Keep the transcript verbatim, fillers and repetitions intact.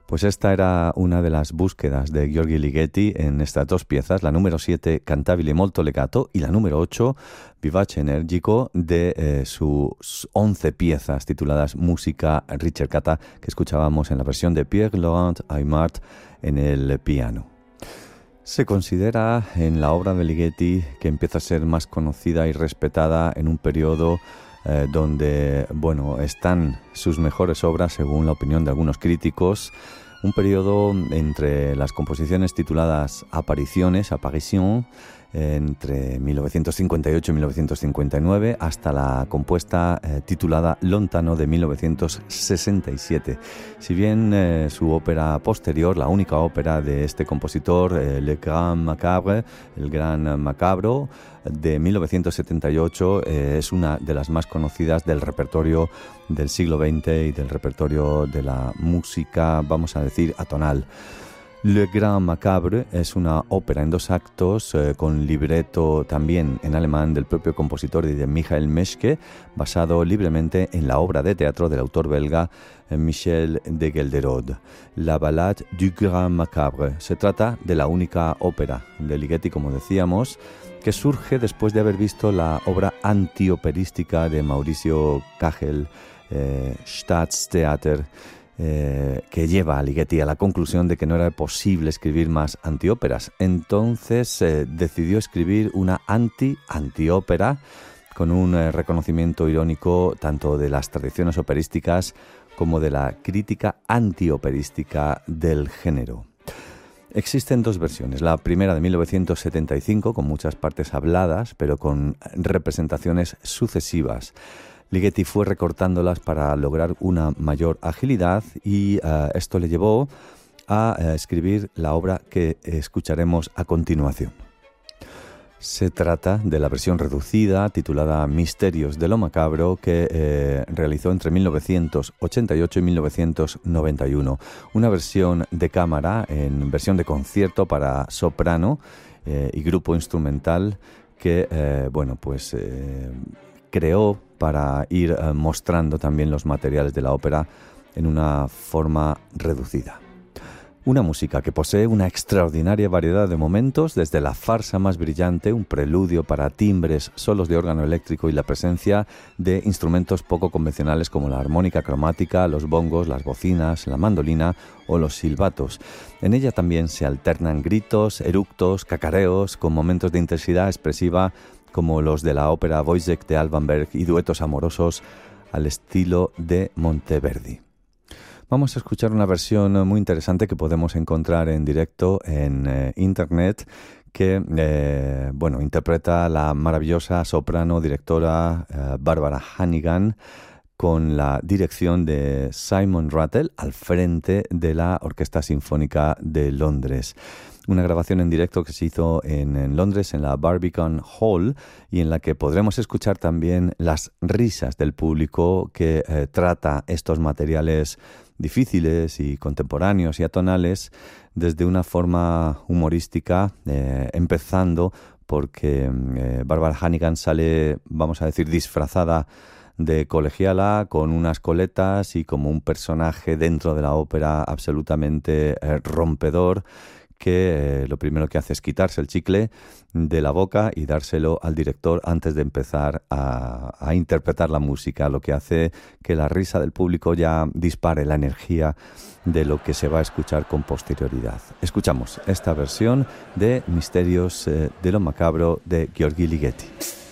Pues esta era una de las búsquedas de György Ligeti en estas dos piezas, la número siete, Cantabile molto legato, y la número ocho, Vivace energico, de eh, sus once piezas tituladas Música ricercata, que escuchábamos en la versión de Pierre-Laurent Aimard en el piano. Se considera en la obra de Ligeti que empieza a ser más conocida y respetada en un periodo eh, donde, bueno, están sus mejores obras, según la opinión de algunos críticos, un periodo entre las composiciones tituladas Apariciones, Apparition, entre mil novecientos cincuenta y ocho y mil novecientos cincuenta y nueve, hasta la compuesta eh, titulada Lontano de mil novecientos sesenta y siete. Si bien eh, su ópera posterior, la única ópera de este compositor, eh, Le Grand Macabre, el Gran Macabro, de mil novecientos setenta y ocho, eh, es una de las más conocidas del repertorio del siglo veinte y del repertorio de la música, vamos a decir, atonal. Le Grand Macabre es una ópera en dos actos eh, con libreto también en alemán del propio compositor y de Michael Meschke, basado libremente en la obra de teatro del autor belga eh, Michel de Gelderode, La Ballade du Grand Macabre. Se trata de la única ópera de Ligeti, como decíamos, que surge después de haber visto la obra antioperística de Mauricio Kagel, eh, Staatstheater, Eh, que lleva a Ligeti a la conclusión de que no era posible escribir más antióperas. Entonces eh, decidió escribir una anti-antiópera con un eh, reconocimiento irónico tanto de las tradiciones operísticas como de la crítica antioperística del género. Existen dos versiones, la primera de mil novecientos setenta y cinco, con muchas partes habladas, pero con representaciones sucesivas. Ligeti fue recortándolas para lograr una mayor agilidad y uh, esto le llevó a uh, escribir la obra que escucharemos a continuación. Se trata de la versión reducida titulada Misterios de lo Macabro, que eh, realizó entre mil novecientos ochenta y ocho y mil novecientos noventa y uno. Una versión de cámara en versión de concierto para soprano eh, y grupo instrumental que, eh, bueno, pues eh, creó para ir eh, mostrando también los materiales de la ópera en una forma reducida. Una música que posee una extraordinaria variedad de momentos, desde la farsa más brillante, un preludio para timbres, solos de órgano eléctrico y la presencia de instrumentos poco convencionales como la armónica cromática, los bongos, las bocinas, la mandolina o los silbatos. En ella también se alternan gritos, eructos, cacareos, con momentos de intensidad expresiva como los de la ópera Wojciech de Alban Berg y duetos amorosos al estilo de Monteverdi. Vamos a escuchar una versión muy interesante que podemos encontrar en directo en eh, internet, que eh, bueno, interpreta la maravillosa soprano directora eh, Barbara Hannigan, con la dirección de Simon Rattle al frente de la Orquesta Sinfónica de Londres. Una grabación en directo que se hizo en, en Londres, en la Barbican Hall, y en la que podremos escuchar también las risas del público que eh, trata estos materiales difíciles y contemporáneos y atonales desde una forma humorística, eh, empezando porque eh, Barbara Hannigan sale, vamos a decir, disfrazada de colegiala, con unas coletas y como un personaje dentro de la ópera absolutamente eh, rompedor, que eh, lo primero que hace es quitarse el chicle de la boca y dárselo al director antes de empezar a, a interpretar la música, lo que hace que la risa del público ya dispare la energía de lo que se va a escuchar con posterioridad. Escuchamos esta versión de Misterios eh, de lo Macabro de György Ligeti.